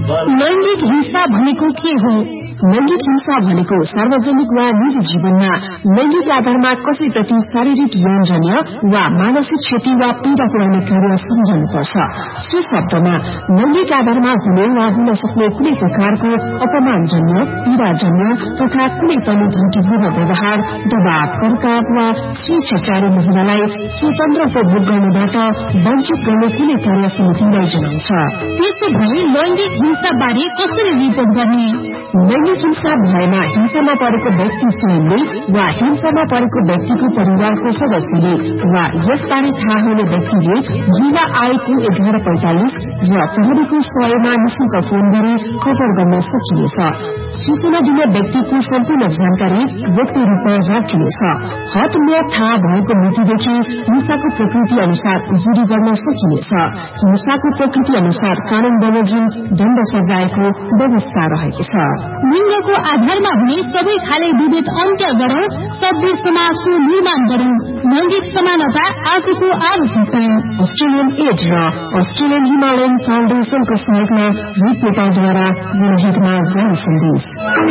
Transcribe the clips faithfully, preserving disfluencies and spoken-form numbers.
लैंगिक हिंसा भनेको के हो? लैंगिक हिंसा भनेको सार्वजनिक वा निजी जीवनमा लैंगिक आधारमा कसैप्रति शारीरिक यौनजन्य वा मानसिक क्षति वा पीड़ा पुर्याउने कार्य सम्झनुपर्छ। सो शब्दमा लैंगिक आधारमा हुने वा हुन सक्ने कुनै प्रकारको अपमानजन्य, पीड़ाजन्य तथा कुनै पनि धम्कीपूर्ण व्यवहार, दबाव, पर्काव वा स्वेच्छाचारी महिलालाई स्वतन्त्र उपभोग गर्नबाट वञ्चित गर्ने कुनै कार्य समितिलाई जनाउँछ। त्यसो भए लैंगिक हिंसा बारे कसरी रिपोर्ट गर्ने? लैंगिक हिंसा भएमा हिंसामा परेको व्यक्ति स्वयंले वा हिंसामा परेको व्यक्तिको परिवारको सदस्यले वा यसबारे थाहा हुने व्यक्तिले युवा आएको एघार पैंतालिस र प्रहरीको सयमा निशुल्क फोन गरी खबर गर्न सकिनेछ। सूचना दिने व्यक्तिको सम्पूर्ण जानकारी गोप्य रूपमा राखिनेछ। हदम्याद थाहा भएको मितिदेखि हिंसाको प्रकृति अनुसार उजुरी गर्न सकिनेछ। हिंसाको प्रकृति अनुसार कानून बमोजिम दण्ड सजायको व्यवस्था रहेको छ। लिंगको आधारमा हुने सबै खाले विभेद अन्त्य गरौं, सभ्य समाजको निर्माण गरौं। लैंगिक समानता आजको आवश्यकता। अस्ट्रेलियन एड र अस्ट्रेलियन हिमालयन फाउन्डेशनको सहयोगमा रिपोर्टरद्वारा जनहितमा जारी सन्देश।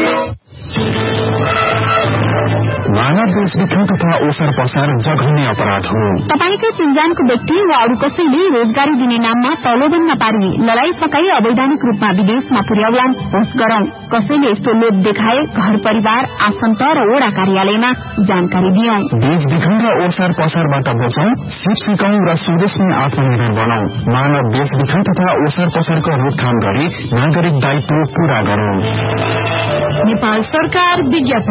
मानव बेचबिखन तथा ओसार पसार जघन्य अपराध हो। तपाईको चिन्जानको व्यक्ति वा अरू कसैले रोजगारी दिने नाममा प्रलोभनमा पारी लडाई सकाई अवैधानिक रूपमा विदेशमा पुर्याउलान् होस् गरौं। कसैले यस्तो लोभ देखाए घर परिवार, आफन्त र वडा कार्यालयमा जानकारी दियौं। बेचबिखन र ओसार पसारबाट बचौं, सिप सिकौं र स्वदेशमै आत्मनिर्भर बनाऊ। मानव बेचबिखन तथा ओसार पसारको रोकथाम गरी नागरिक दायित्व पूरा गरौं। नेपाल सरकार विज्ञापन